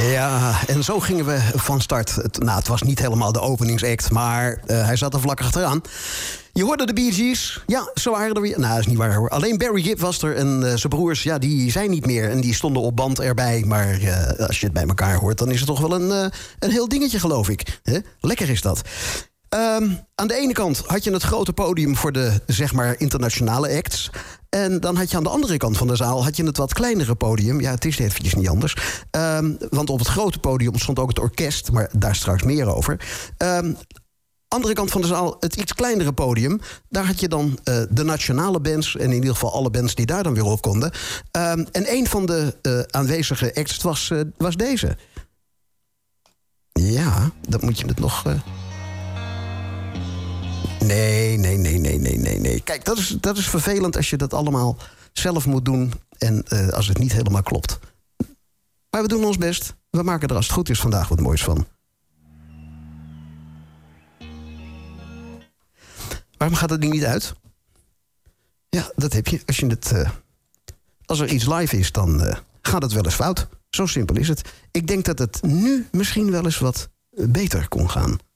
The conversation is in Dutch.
Ja, en zo gingen we van start. Het was niet helemaal de openingsact, maar hij zat er vlak achteraan. Je hoorde de Bee Gees. Ja, ze waren er weer. Nou, dat is niet waar hoor. Alleen Barry Gibb was er en zijn broers, ja, die zijn niet meer. En die stonden op band erbij. Maar als je het bij elkaar hoort, dan is het toch wel een heel dingetje, geloof ik. Lekker is dat. Aan de ene kant had je het grote podium voor de, zeg maar, internationale acts. En dan had je aan de andere kant van de zaal had je het wat kleinere podium. Ja, het is eventjes niet anders. Want op het grote podium stond ook het orkest, maar daar straks meer over. Andere kant van de zaal, het iets kleinere podium. Daar had je dan de nationale bands, en in ieder geval alle bands die daar dan weer op konden. En een van de aanwezige acts was deze. Ja, dan moet je het nog... Nee. Kijk, dat is vervelend als je dat allemaal zelf moet doen en als het niet helemaal klopt. Maar we doen ons best. We maken er als het goed is vandaag wat moois van. Waarom gaat het ding niet uit? Ja, dat heb je. Als er iets live is, dan gaat het wel eens fout. Zo simpel is het. Ik denk dat het nu misschien wel eens wat beter kon gaan.